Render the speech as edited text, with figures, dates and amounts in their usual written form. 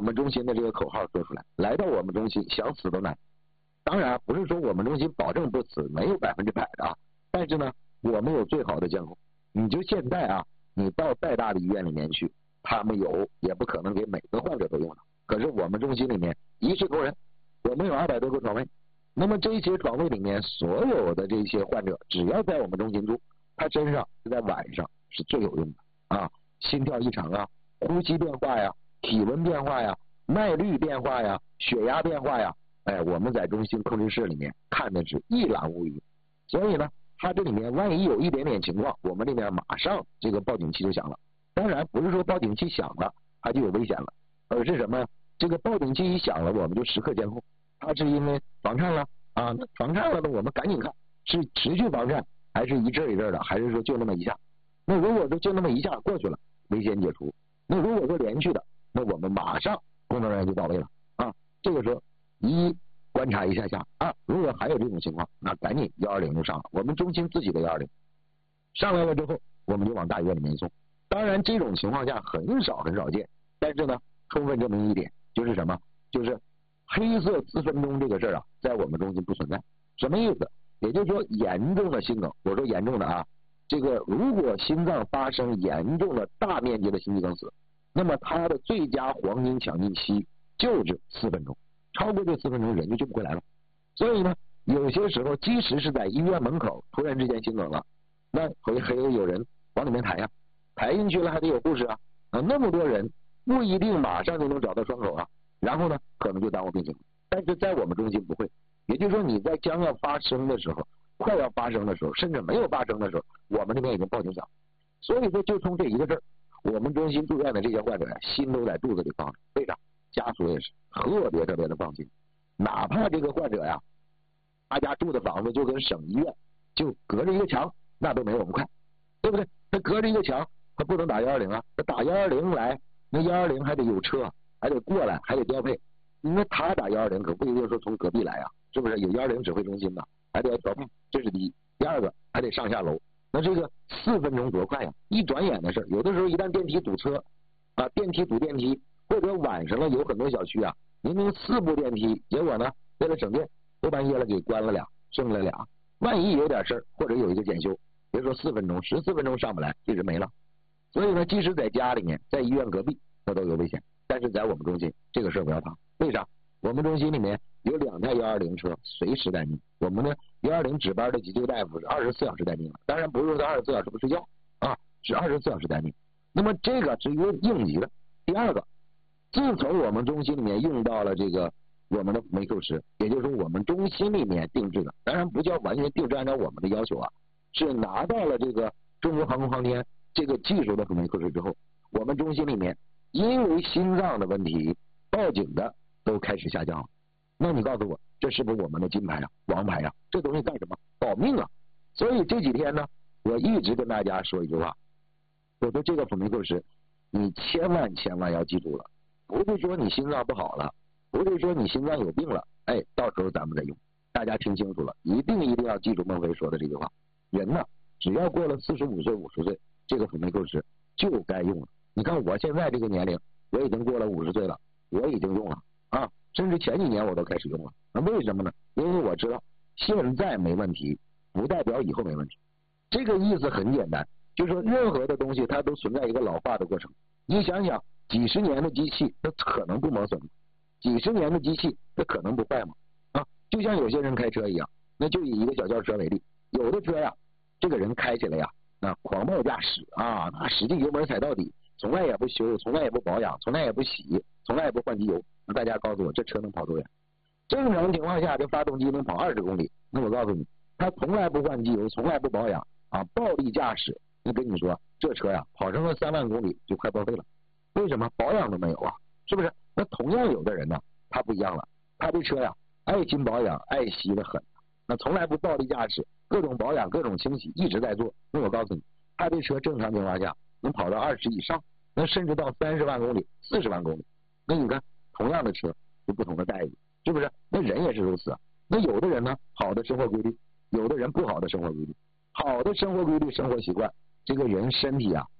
们中心的这个口号说出来，来到我们中心想死都难。当然不是说我们中心保证不死，没有100%的啊，但是呢我们有最好的监控。你就现在啊，你到再大的医院里面去，他们有也不可能给每个患者都用的。可是我们中心里面一视同仁，我们有200多个床位，那么这些床位里面所有的这些患者，只要在我们中心住，他身上是在晚上是最有用的啊，心跳异常啊，呼吸变化呀，体温变化呀，脉率变化呀，血压变化呀，我们在中心控制室里面看的是一览无余。所以呢，它这里面万一有一点点情况，我们这边马上这个报警器就响了。当然不是说报警器响了它就有危险了，而是什么？这个报警器一响了，我们就时刻监控。它是因为房颤了啊，那房颤了呢，我们赶紧看是持续房颤，还是一阵一阵的，还是说就那么一下？那如果说就那么一下过去了，危险解除。那如果说连续的，那我们马上工作人员就到位了啊。这个时候观察一下啊，如果还有这种情况，那赶紧120就上了。我们中心自己的120上来了之后，我们就往大医院里面送。当然这种情况下很少见，但是呢，充分证明一点就是什么？就是黑色4分钟这个事儿啊，在我们中心不存在。什么意思？也就是说，严重的心梗，我说严重的啊，这个如果心脏发生严重的大面积的心肌梗死，那么它的最佳黄金抢救期就是4分钟，超过这4分钟人就救不回来了。所以呢，有些时候即使是在医院门口突然之间心梗了，那还有人往里面抬呀，抬进去了还得有护士啊，那么多人不一定马上就能找到窗口啊，然后呢可能就耽误病情。但是在我们中心不会，也就是说你在将要发生的时候，快要发生的时候，甚至没有发生的时候，我们这边已经报警响。所以说就从这一个事儿，我们中心住院的这些患者呀，心都在肚子里放着。为啥？家属也是特别的放心，哪怕这个患者呀，大家住的房子就跟省医院就隔着一个墙，那都没我们快，对不对？他隔着一个墙，他不能打120啊，他打120来，那120还得有车，还得过来，还得调配。那他打120可不一定说从隔壁来啊，是不是？有120指挥中心的，还得要调配，这是第一。第二个还得上下楼，那这个4分钟多快呀！一转眼的事，有的时候一旦电梯堵车啊，电梯堵电梯，或者晚上了有很多小区啊，明明4部电梯，结果呢为了省电，后半夜了给关了俩，剩了俩。万一有点事儿，或者有一个检修，别说4分钟，14分钟上不来，这人没了。所以呢，即使在家里面，在医院隔壁，那都有危险。但是在我们中心，这个事儿不要怕。为啥？我们中心里面有2台120车，随时待命。我们的120值班的急救大夫是24小时待命的，当然不是说他24小时不睡觉啊，是24小时待命。那么这个是一个应急的。第二个，自从我们中心里面用到了这个我们的辅酶 Q 十，也就是说我们中心里面定制的，当然不叫完全定制按照我们的要求啊，是拿到了这个中国航空航天这个技术的辅酶 Q 十之后，我们中心里面因为心脏的问题报警的都开始下降了。那你告诉我，这是不是我们的金牌啊、王牌啊？这东西干什么？保命啊！所以这几天呢，我一直跟大家说一句话，我说这个辅酶 Q 十，你千万要记住了，不是说你心脏不好了，不是说你心脏有病了，到时候咱们再用。大家听清楚了，一定要记住孟非说的这句话。人呢，只要过了45岁、50岁，这个辅酶 Q 十就该用了。你看我现在这个年龄，我已经过了50岁了，我已经用了啊，甚至前几年我都开始用了。那为什么呢？因为我知道现在没问题，不代表以后没问题。这个意思很简单，就是说任何的东西它都存在一个老化的过程。你想想，几十年的机器它可能不磨损吗？几十年的机器它可能不坏吗？啊，就像有些人开车一样，那就以一个小轿车为例，有的车呀，这个人开起来呀，狂暴驾驶啊，那使劲油门踩到底，从来也不修，从来也不保养，从来也不洗，从来也不换机油。那大家告诉我，这车能跑多远？正常情况下，这发动机能跑20公里。那我告诉你，他从来不换机油，从来不保养啊，暴力驾驶。那跟你说，这车呀，跑上了3万公里就快报废了。为什么？保养都没有啊，是不是？那同样有的人呢，他不一样了，他这车呀，爱心保养，爱惜的很，那从来不暴力驾驶，各种保养，各种清洗一直在做。那我告诉你，他这车正常情况下能跑到20以上，那甚至到30万公里、40万公里。那你看，同样的车有不同的待遇，是不是？那人也是如此啊。那有的人呢，好的生活规律，有的人不好的生活规律。好的生活规律、生活习惯，这个人身体啊